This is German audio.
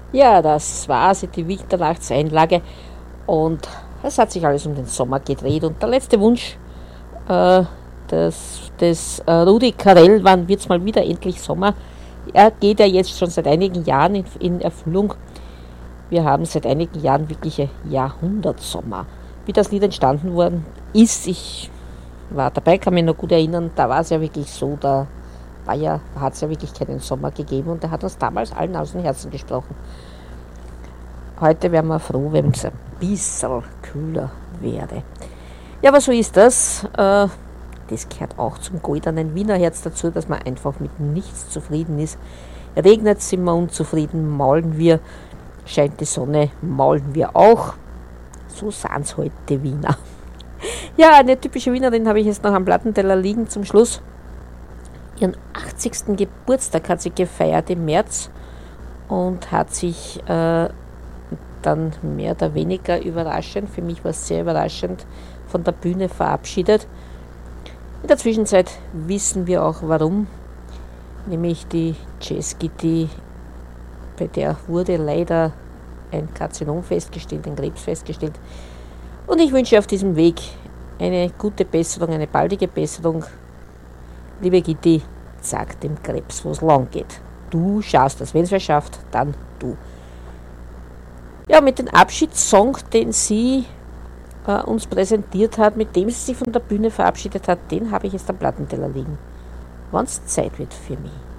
Ja, das war sie, die Mitternachtseinlage. Und es hat sich alles um den Sommer gedreht. Und der letzte Wunsch äh, des Rudi Carell, wann wird es mal wieder endlich Sommer? Er geht ja jetzt schon seit einigen Jahren in Erfüllung. Wir haben seit einigen Jahren wirkliche Jahrhundertsommer. Wie das Lied entstanden worden ist, ich war dabei, kann mich noch gut erinnern, da war es ja wirklich so, hat es ja wirklich keinen Sommer gegeben und er hat uns damals allen aus dem Herzen gesprochen. Heute wären wir froh, wenn es ein bisschen kühler wäre. Ja, aber so ist das. Das gehört auch zum goldenen Wiener Herz dazu, dass man einfach mit nichts zufrieden ist. Regnet, sind wir unzufrieden, maulen wir, scheint die Sonne, maulen wir auch. So sind's heute Wiener. Ja, eine typische Wienerin habe ich jetzt noch am Plattenteller liegen zum Schluss. Ihren 80. Geburtstag hat sie gefeiert im März und hat sich dann mehr oder weniger überraschend, für mich war es sehr überraschend, von der Bühne verabschiedet. In der Zwischenzeit wissen wir auch warum, nämlich die Jazzgitti, bei der wurde leider ein Karzinom festgestellt, ein Krebs festgestellt. Und ich wünsche auf diesem Weg eine gute Besserung, eine baldige Besserung. Liebe Gitti, sag dem Krebs, wo es lang geht. Du schaust das, wenn es wer schafft, dann du. Ja, mit dem Abschiedssong, den sie uns präsentiert hat, mit dem sie sich von der Bühne verabschiedet hat, den habe ich jetzt am Plattenteller liegen. Wann's Zeit wird für mich.